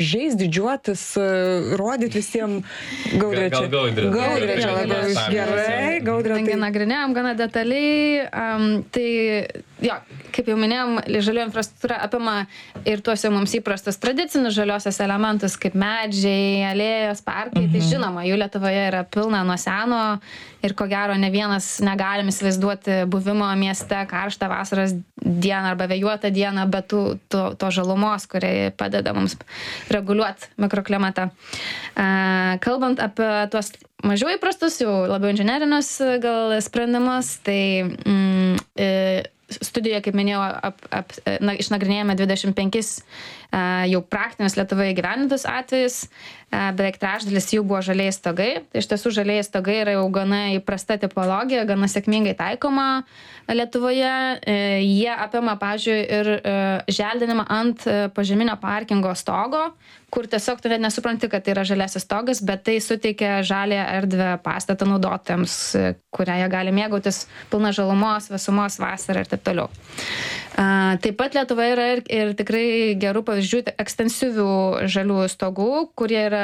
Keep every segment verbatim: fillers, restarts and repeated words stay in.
žais, didžiuotis, rodyti visiems Gaudrė čia. Gaudrė čia labai gerai. Gaudrė tai nagrinėjom gana detaliai. Um, tai, jo, kaip jau minėjom, žalioji infrastruktūra apima ir tuos jau mums įprastus tradicinius žaliosios elementus, kaip medžiai, alėjos, parkai. Mhm. Tai žinoma, jų Lietuvoje yra pilna nuo seno ir ko gero ne vienas negalim įsivaizduoti buvimo mieste karštą vasaros dieną arba vėjuotą dieną, bet tų, to, to žalumos, kurie padeda mums reguliuoti mikroklimatą. Kalbant apie tuos mažiau įprastus, jau labiau inžinerinius gal sprendimus, tai mm, studijoje, kaip minėjau, ap, ap, na, išnagrinėjome dvidešimt penkis uh, jau praktinius Lietuvoje įgyvendintus atvejus, uh, beveik trečdalis jų buvo žalieji stogai. Tai iš tiesų žalieji stogai yra jau gana įprasta tipologija, gana sėkmingai taikoma Lietuvoje. Uh, jie apima, pavyzdžiui, ir uh, želdinimą ant uh, požeminio parkingo stogo, kur tiesiog tu net nesupranti, kad tai yra žaliasis stogas, bet tai suteikia žalę erdvę pastato naudotojams, kurią jie gali mėgautis pilna žalumos, vėsumos vasarą ir taip toliau. Uh, taip pat Lietuvoje yra ir, ir tikrai gerų pavyzdžių ekstensyvių žalių stogų, kurie yra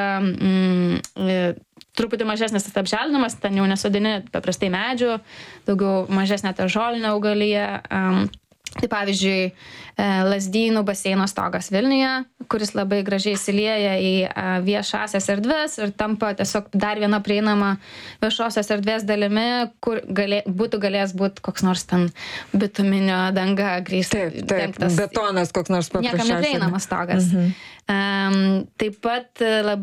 mm, truputį mažesnis tas apželdinimas, ten jau nesodini paprastai medžių, daugiau mažesnė ta žolinė augalija. Um, Tai pavyzdžiui, Lazdynų baseino stogas Vilniuje, kuris labai gražiai įsilieja į viešasias erdves ir tampa tiesiog dar viena prieinama viešosios erdvės dalimi, kur galė, būtų galėjęs būti koks nors ten bituminio danga grįstas. Taip, taip, betonas koks nors paprasčiausias. Niekam neprieinamas stogas. Mhm. Um, taip pat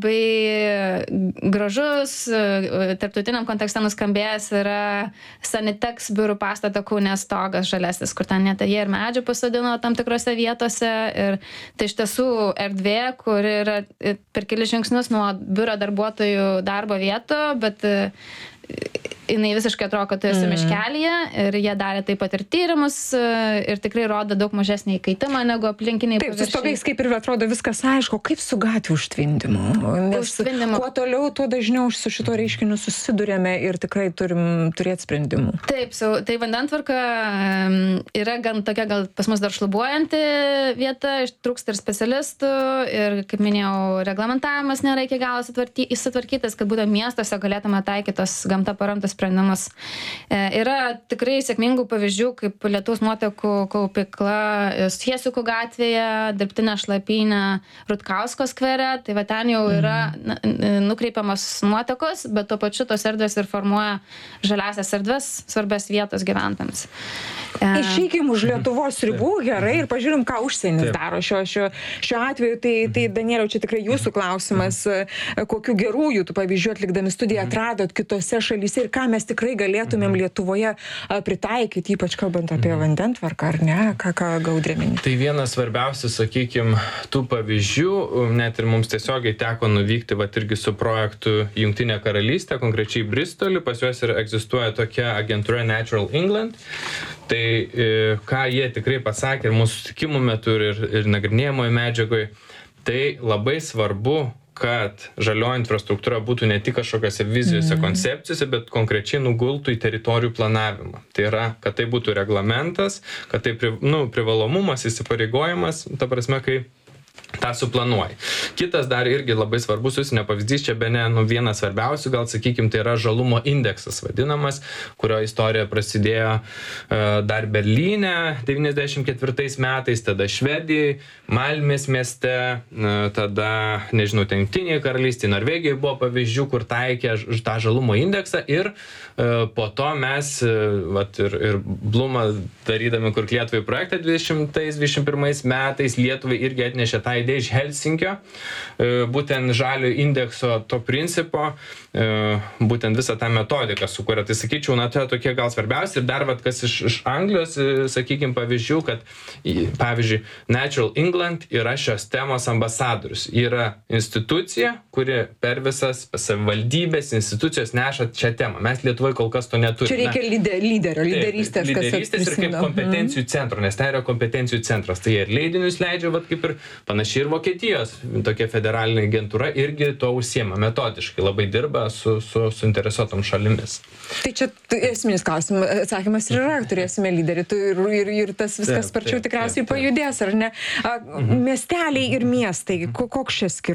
labai gražus, tarptautiniam kontekste nuskambėjęs yra Sanitex biurų pastato Kaune stogas žalesis, kur ten net jie ir medžių pasodino tam tikrose vietose. Ir tai iš tiesų erdvė, kur yra per kelis žingsnius nuo biuro darbuotojų darbo vietų, bet jinai visiškai atrodo, kad tu esi miškelyje ir jie darė taip pat ir tyrimus ir tikrai rodo daug mažesnį įkaitimą negu aplinkiniai paviršiai. Taip, su stogais kaip ir atrodo viskas aišku, kaip su gatvių užtvindymu. Nes užtvindymu. Kuo toliau, tuo dažniau su šito reiškiniu susidurėme ir tikrai turim turėti sprendimų. Taip, so, tai vandentvarka yra gan tokia gal pas mus dar šlubuojanti vieta, trūksta ir specialistų ir, kaip minėjau, reglamentavimas nėra iki galo įsitvarkytas, kad būtent miestuose galėtume taikytos gamta paremtus sprendimus. E, yra tikrai sėkmingų pavyzdžių, kaip lietaus nuotekų kaupykla Siesikų gatvėje, dirbtinė šlapynė Rutkausko skvere, tai va ten jau yra nukreipiamas nuotekos, bet tuo pačiu tos erdvės ir formuoja žaliasias erdvės, svarbės vietos gyventams. E... Išeikim už Lietuvos ribų, gerai, ir pažiūrim, ką užsienis Taip. daro šiuo, šiuo, šiuo atveju. Tai, tai Danieliau, čia tikrai jūsų klausimas, kokių gerųjų tų pavyzdžių atlikdami studiją atradot kitose šalyse ir ką mes tikrai galėtumėm Lietuvoje pritaikyti, ypač kalbant apie vandentvarką, ar ne, ką, ką Gaudrė mini. Tai vienas svarbiausių, sakykime, tų pavyzdžių, net ir mums tiesiogiai teko nuvykti, va irgi su projektu Jungtinė karalystė, konkrečiai Bristolį, pas juos ir egzistuoja tokia agentūra Natural England. Tai ką jie tikrai pasakė ir mūsų susitikimų metu ir, ir nagrinėjamoje medžiagoje, tai labai svarbu, kad žalioji infrastruktūra būtų ne tik kažkokiose vizijose, koncepcijose, bet konkrečiai nugultų į teritorijų planavimą. Tai yra, kad tai būtų reglamentas, kad tai nu, privalomumas, įsipareigojimas, ta prasme, kai tą suplanuoji. Kitas dar irgi labai svarbus užsienio pavyzdys, čia bene nu, vienas svarbiausių, gal sakykim, tai yra žalumo indeksas vadinamas, kurio istorija prasidėjo uh, dar Berlyne devyniasdešimt ketvirtais metais, tada Švedijai, Malmės mieste, uh, tada, nežinau, ten Jungtinėje karalystėje, Norvegijoje buvo pavyzdžių, kur taikė tą žalumo indeksą ir uh, po to mes, uh, vat, ir, ir Blumą darydami kur Lietuvai projektą dvidešimtais dvidešimt pirmais metais, Lietuvai irgi atnešė tą idėją iš Helsinkio, būtent žalio indekso to principo, būtent visą tą metodiką sukuria. Tai sakyčiau, na, tai tokie gal svarbiausi. Ir dar, vat, kas iš, iš Anglijos, sakykime, pavyzdžių, kad, pavyzdžiui, Natural England yra šios temos ambasadorius. Yra institucija, kuri per visas savivaldybės institucijos neša šią temą. Mes Lietuvoje kol kas to neturime. Čia reikia lyder, lyderio, lyderystės, lyderystės ir kaip kompetencijų centro, nes tai yra kompetencijų centras. Tai ir leidinius leidžia, vat, kaip ir panašiai ir Vokietijos tokia federalinė agentūra irgi to užsiema metodiškai, labai dirba su, su suinteresuotom šalimis. Tai čia esminis klausimas, atsakymas ir yra, turėsime lyderį ir, ir, ir tas viskas Taip, sparčiau taip, tikriausiai taip, taip. pajudės, ar ne? A, miesteliai ir miestai, koks čia skirtumas?